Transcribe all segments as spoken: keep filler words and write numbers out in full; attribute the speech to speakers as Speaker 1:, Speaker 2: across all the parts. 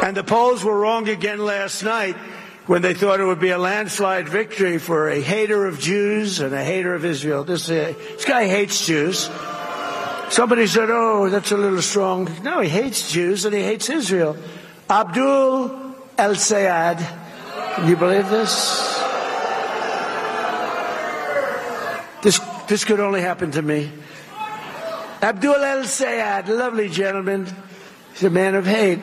Speaker 1: And the polls were wrong again last night when they thought it would be a landslide victory for a hater of Jews and a hater of Israel. This, uh, this guy hates Jews. Somebody said, oh, that's a little strong. No, he hates Jews and he hates Israel. Abdul El-Sayed. Can you believe this? This this could only happen to me. Abdul El-Sayed, lovely gentleman. He's a man of hate.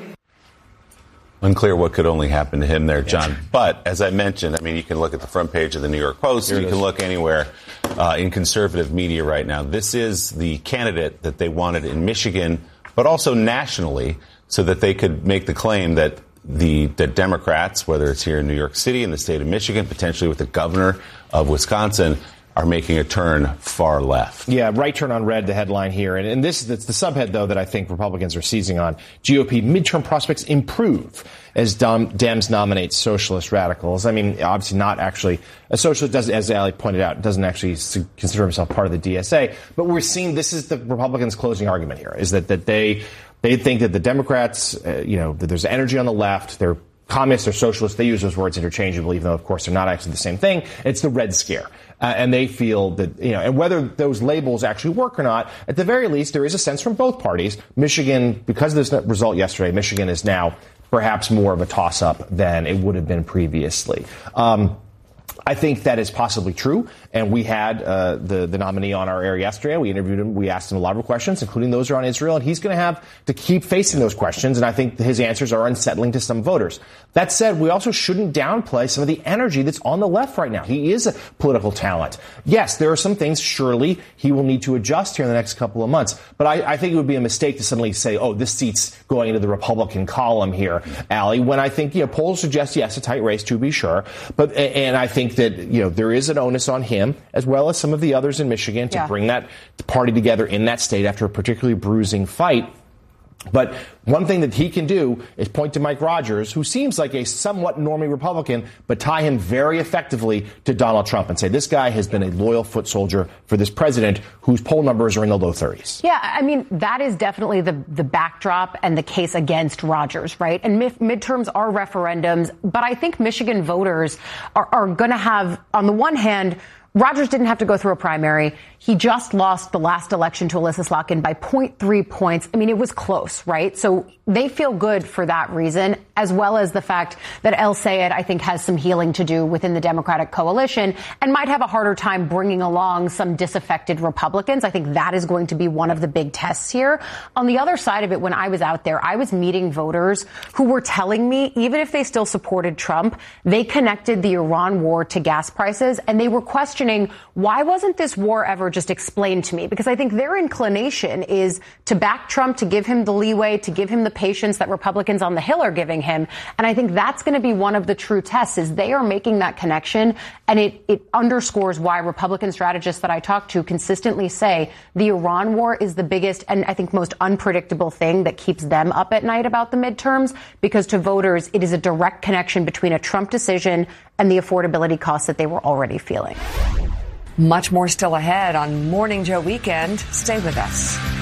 Speaker 2: Unclear what could only happen to him there, John. But, as I mentioned, I mean, you can look at the front page of the New York Post. You can look anywhere uh, in conservative media right now. This is the candidate that they wanted in Michigan, but also nationally, so that they could make the claim that the, the Democrats, whether it's here in New York City, in the state of Michigan, potentially with the governor of Wisconsin, are making a turn far left.
Speaker 3: Yeah, right turn on red, the headline here. And, and this is the subhead, though, that I think Republicans are seizing on. G O P midterm prospects improve as Dem- Dems nominate socialist radicals. I mean, obviously not actually a socialist, does, as Ali pointed out, doesn't actually consider himself part of the D S A. But we're seeing this is the Republicans' closing argument here, is that, that they they think that the Democrats, uh, you know, that there's energy on the left, they're communists or socialists. They use those words interchangeably, even though, of course, they're not actually the same thing. It's the Red Scare. Uh, and they feel that, you know, and whether those labels actually work or not, at the very least, there is a sense from both parties. Michigan, because of this result yesterday, Michigan is now perhaps more of a toss-up than it would have been previously. Um, I think that is possibly true. And we had uh, the, the nominee on our air yesterday. We interviewed him. We asked him a lot of questions, including those around Israel. And he's going to have to keep facing those questions. And I think his answers are unsettling to some voters. That said, we also shouldn't downplay some of the energy that's on the left right now. He is a political talent. Yes, there are some things surely he will need to adjust here in the next couple of months. But I, I think it would be a mistake to suddenly say, oh, this seat's going into the Republican column here, Ali, when I think, you know, polls suggest, yes, a tight race to be sure. But, and I think that, you know, there is an onus on him, as well as some of the others in Michigan, to yeah. bring that party together in that state after a particularly bruising fight. But one thing that he can do is point to Mike Rogers, who seems like a somewhat normie Republican, but tie him very effectively to Donald Trump and say this guy has been a loyal foot soldier for this president whose poll numbers are in the low thirties.
Speaker 4: Yeah, I mean, that is definitely the, the backdrop and the case against Rogers, right? And mid- midterms are referendums, but I think Michigan voters are, are going to have, on the one hand, Rogers didn't have to go through a primary. He just lost the last election to Alyssa Slotkin by zero point three points. I mean, it was close, right? So they feel good for that reason, as well as the fact that El-Sayed, I think, has some healing to do within the Democratic coalition and might have a harder time bringing along some disaffected Republicans. I think that is going to be one of the big tests here. On the other side of it, when I was out there, I was meeting voters who were telling me, even if they still supported Trump, they connected the Iran war to gas prices, and they were questioning, why wasn't this war ever just explained to me? Because I think their inclination is to back Trump, to give him the leeway, to give him the patience that Republicans on the Hill are giving him. And I think that's going to be one of the true tests, is they are making that connection. And it, it underscores why Republican strategists that I talk to consistently say the Iran war is the biggest and I think most unpredictable thing that keeps them up at night about the midterms, because to voters, it is a direct connection between a Trump decision and the affordability costs that they were already feeling.
Speaker 5: Much more still ahead on Morning Joe Weekend. Stay with us.